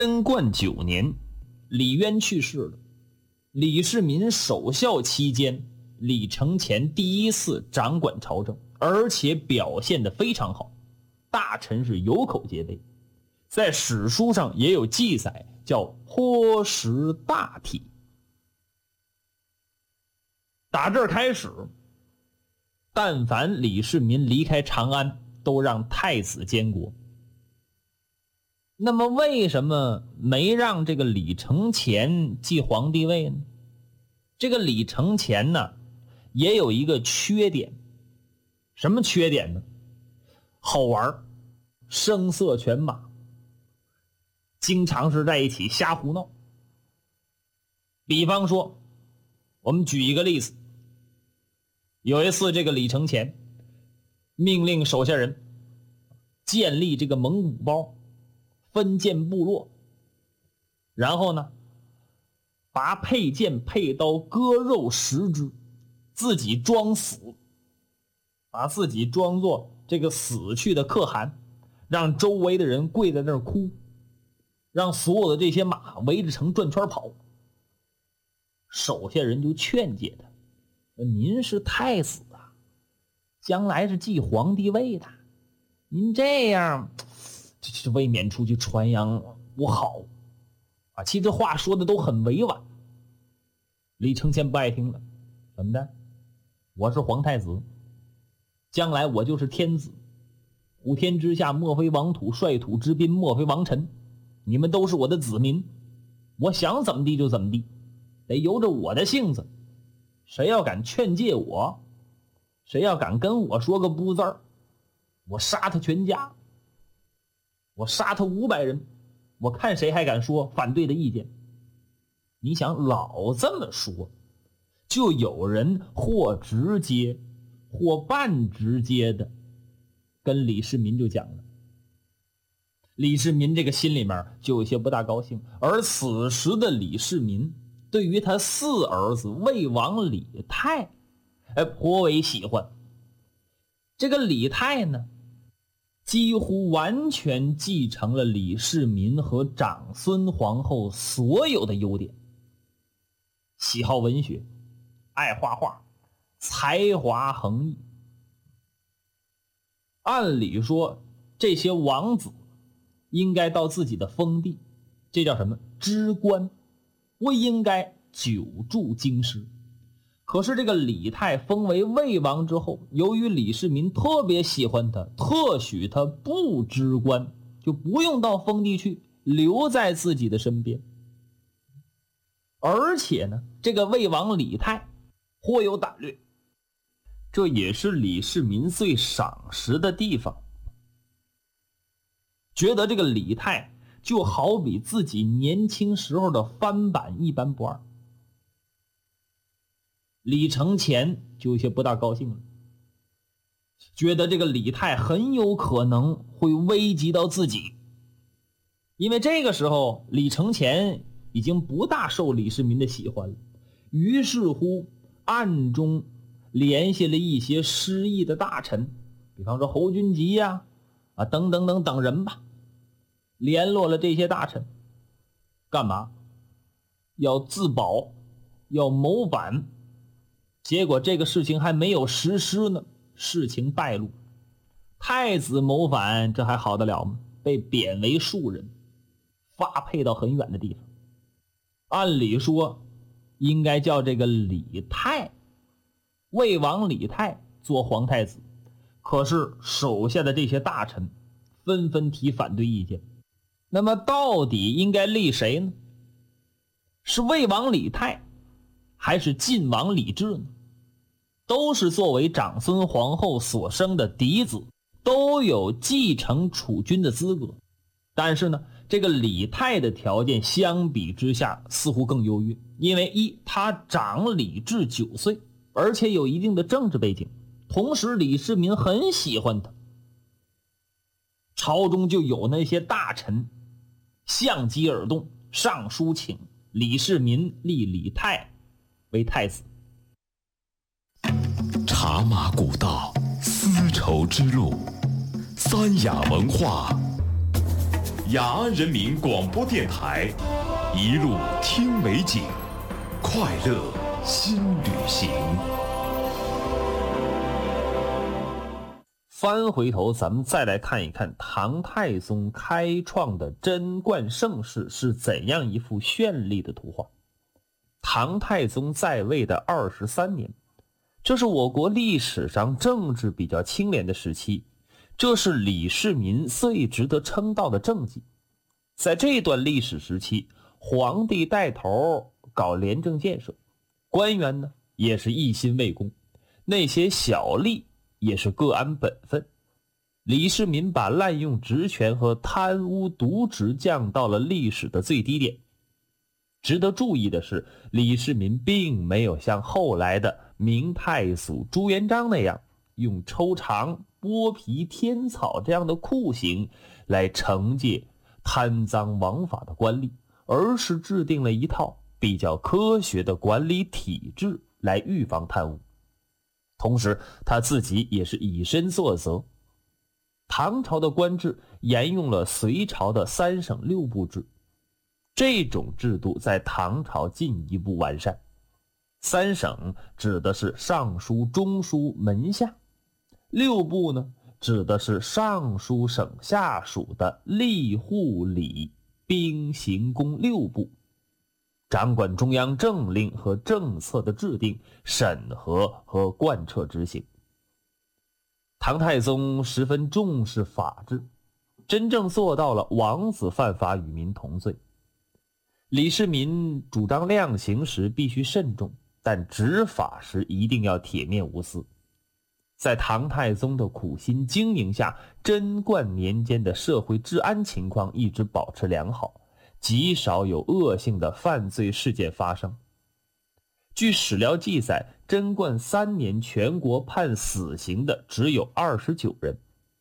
贞观9年，李渊去世了。李世民守孝期间，李承乾第一次掌管朝政，而且表现得非常好，大臣是有口皆碑，在史书上也有记载，叫颇识大体。打这儿开始，但凡李世民离开长安，都让太子监国。那么为什么没让这个李承乾继皇帝位呢？这个李承乾呢，也有一个缺点。什么缺点呢？好玩，声色犬马，经常是在一起瞎胡闹。比方说，我们举一个例子，有一次这个李承乾命令手下人建立这个蒙古包，分建部落，然后呢，拔佩剑佩刀割肉食之，自己装死，把自己装作这个死去的可汗，让周围的人跪在那儿哭，让所有的这些马围着城转圈跑。手下人就劝诫他，您是太子啊，将来是继皇帝位的，您这样这未免出去传扬不好啊！其实这话说的都很委婉。李承乾不爱听了，怎么的？我是皇太子，将来我就是天子，普天之下莫非王土，率土之滨莫非王臣，你们都是我的子民，我想怎么地就怎么地，得由着我的性子。谁要敢劝诫我，谁要敢跟我说个不字儿，我杀他全家，我杀他500人，我看谁还敢说反对的意见。你想老这么说，就有人或直接或半直接的跟李世民就讲了。李世民这个心里面就有些不大高兴，而此时的李世民对于他4儿子魏王李泰颇为喜欢。这个李泰呢，几乎完全继承了李世民和长孙皇后所有的优点，喜好文学，爱画画，才华横溢。按理说这些王子应该到自己的封地，这叫什么？知官，不应该久驻京师。可是这个李泰封为魏王之后，由于李世民特别喜欢他，特许他不知官，就不用到封地去，留在自己的身边。而且呢，这个魏王李泰颇有胆略，这也是李世民最赏识的地方，觉得这个李泰就好比自己年轻时候的翻版一般不二。李承乾就有些不大高兴了，觉得这个李泰很有可能会危及到自己。因为这个时候李承乾已经不大受李世民的喜欢了，于是乎暗中联系了一些失意的大臣，比方说侯君集呀、等等等等人吧，联络了这些大臣，干嘛？要自保，要谋反。结果这个事情还没有实施呢，事情败露。太子谋反，这还好得了吗？被贬为庶人，发配到很远的地方。按理说应该叫这个李泰，魏王李泰做皇太子，可是手下的这些大臣纷纷提反对意见。那么到底应该立谁呢？是魏王李泰还是晋王李治呢？都是作为长孙皇后所生的嫡子，都有继承储君的资格。但是呢，这个李泰的条件相比之下似乎更优越，因为他长李治9岁，而且有一定的政治背景，同时李世民很喜欢他。朝中就有那些大臣相机而动，上书请李世民立李泰为太子。 茶马古道，丝绸之路，三雅文化雅安人民广播电台，一路听美景，快乐新旅行。 翻回头，咱们再来看一看唐太宗开创的贞观盛世是怎样一幅绚丽的图画。唐太宗在位的23年，这是我国历史上政治比较清廉的时期，这是李世民最值得称道的政绩。在这段历史时期，皇帝带头搞廉政建设，官员呢也是一心为公，那些小吏也是各安本分。李世民把滥用职权和贪污渎职降到了历史的最低点。值得注意的是，李世民并没有像后来的明太祖朱元璋那样用抽肠、剥皮天草这样的酷刑来惩戒贪赃枉法的官吏，而是制定了一套比较科学的管理体制来预防贪污。同时他自己也是以身作则。唐朝的官制沿用了隋朝的3省6部制，这种制度在唐朝进一步完善。3省指的是尚书、中书、门下，6部呢指的是尚书省下属的吏、户、礼、兵、刑、工6部，掌管中央政令和政策的制定、审核和贯彻执行。唐太宗十分重视法治，真正做到了王子犯法与民同罪。李世民主张量刑时必须慎重，但执法时一定要铁面无私。在唐太宗的苦心经营下，贞观年间的社会治安情况一直保持良好，极少有恶性的犯罪事件发生。据史料记载，贞观3年全国判死刑的只有29人。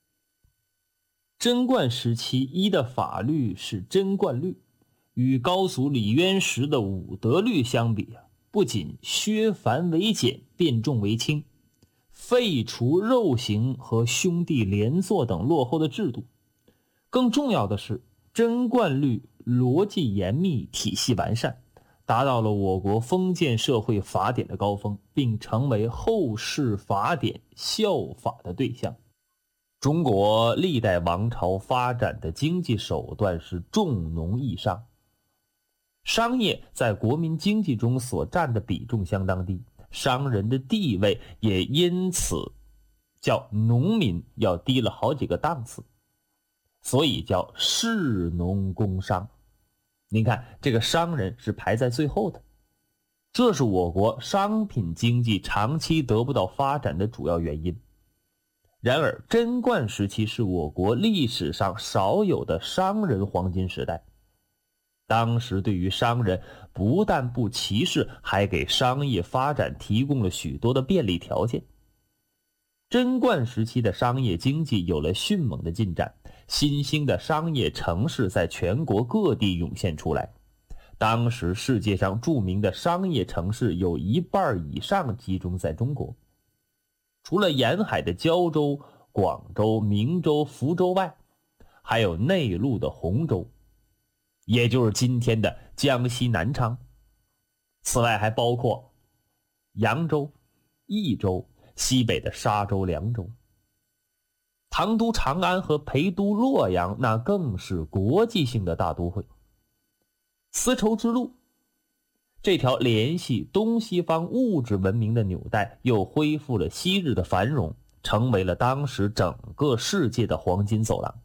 贞观时期依的法律是贞观律，与高祖李渊时的武德律相比不仅削繁为简、变重为轻，废除肉刑和兄弟连坐等落后的制度，更重要的是贞观律逻辑严密，体系完善，达到了我国封建社会法典的高峰，并成为后世法典效法的对象。中国历代王朝发展的经济手段是重农抑商，商业在国民经济中所占的比重相当低，商人的地位也因此较农民要低了好几个档次，所以叫士农工商。您看，这个商人是排在最后的，这是我国商品经济长期得不到发展的主要原因。然而，贞观时期是我国历史上少有的商人黄金时代。当时对于商人不但不歧视，还给商业发展提供了许多的便利条件。贞观时期的商业经济有了迅猛的进展，新兴的商业城市在全国各地涌现出来。当时世界上著名的商业城市有1半以上集中在中国。除了沿海的胶州、广州、明州、福州外，还有内陆的洪州，也就是今天的江西南昌。此外还包括扬州、益州、西北的沙州、凉州。唐都长安和陪都洛阳那更是国际性的大都会。丝绸之路这条联系东西方物质文明的纽带又恢复了昔日的繁荣，成为了当时整个世界的黄金走廊。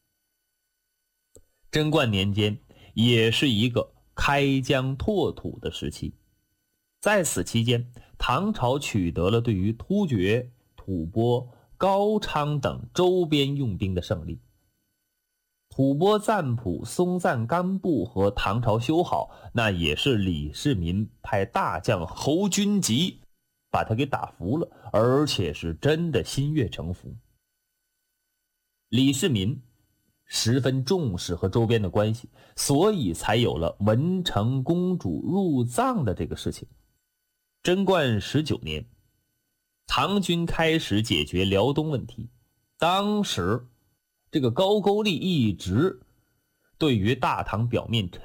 贞观年间也是一个开疆拓土的时期，在此期间，唐朝取得了对于突厥、吐蕃、高昌等周边用兵的胜利。吐蕃赞普、松赞干布和唐朝修好，那也是李世民派大将侯君集把他给打服了，而且是真的心悦诚服。李世民十分重视和周边的关系，所以才有了文成公主入藏的这个事情。贞观19年，唐军开始解决辽东问题。当时这个高句丽一直对于大唐表面